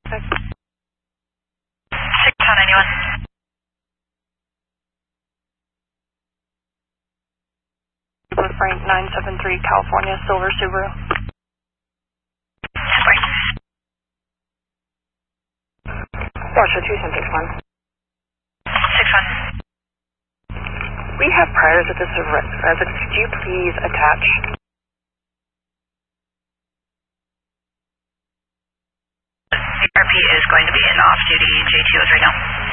691. Frank 973 California Silver Subaru. Roger 2761. 61. We have priors at this residence. Could you please attach? CRP is going to be in off-duty J2s right now.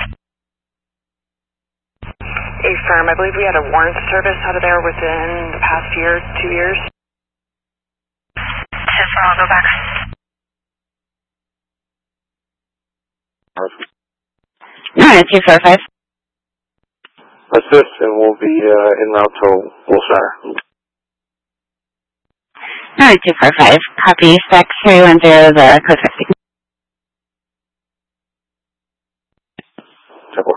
Affirm. I believe we had a warrant service out of there within the past year, 2 years. Yes, I'll go back. Alright, 245. Assist, and we'll be en route to Wilshire. Alright, 245. Copy. Spec 310, the code 50. Temple.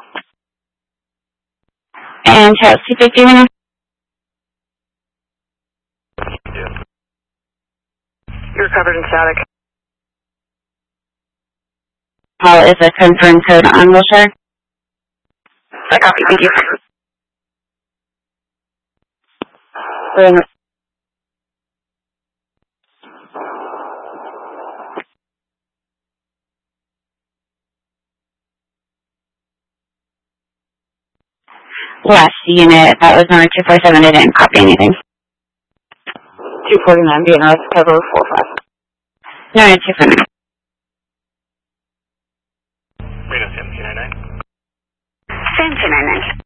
And Charles 250 right now? Yeah. You're covered in static. Paul is a confirmed code on Wilshire. I copy, thank you. Last unit, that was number 247, I didn't copy anything. 249, being North, cover 45. No, 249. Reno CM299. Same 299.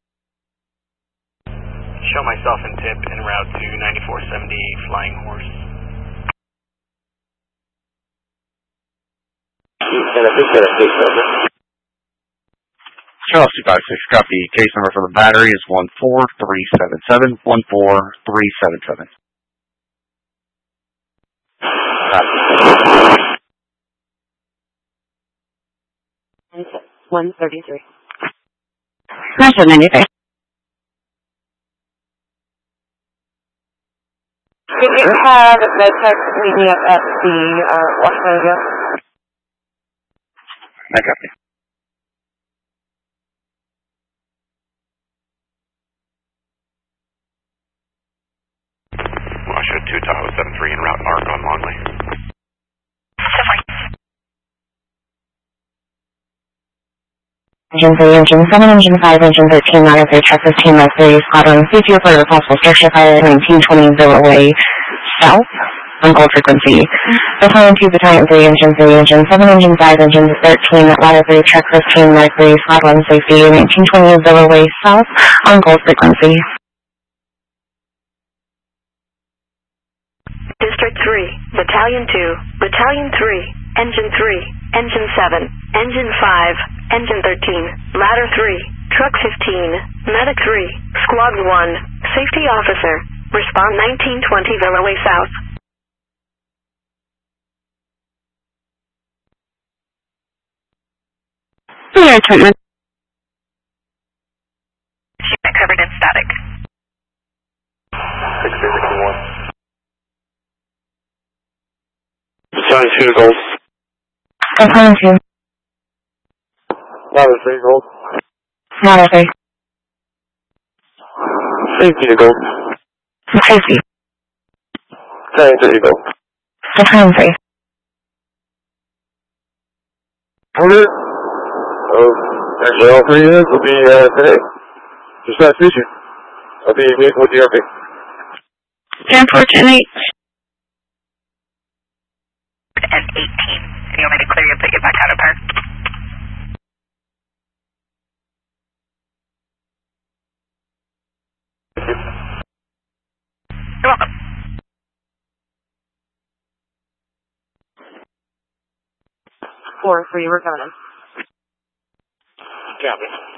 Show myself and tip en route to 9470 Flying Horse. And I think that I think over. Charles 256, copy. Case number for the battery is 14377. 14377. 133. National 93. Did you have MedTech meet me up at the Washington area? I copy. Washoe 2 Tahoe 73 en route arc on Longley. Engine 3, Engine 7, Engine 5, Engine 13, Ladder 3, Truck 15, Mark 3, Squadron, CTO for the possible structure fire, 1920 Villa Way South, on gold frequency. Battalion 2, Battalion 3, Engine 3, Engine 7, Engine 5, Engine 13, Ladder 3, Truck 15, Mark 3, Squadron, Safety, 1920 Villa Way South, on gold frequency. District 3, Battalion 2, Battalion 3, Engine 3, Engine 7, Engine 5, Engine 13, Ladder 3, Truck 15, Medic 3, Squad 1, Safety Officer, respond 1920 Villa Way South. Yeah, treatment. Unit covered in static. 6061. Battalion 2 Gold. Battalion 2. Ladder 3 Gold. Ladder 3. Safety to Gold. Safety. Battalion 3 Gold. Battalion 3. Order. Actually, all 3 units will be today. Just nice to meet you. I'll be meeting with the RP. Unfortunately. And 18. You want me to clear you and put you back out of park? You're welcome. 4 for you, we're coming in. Copy.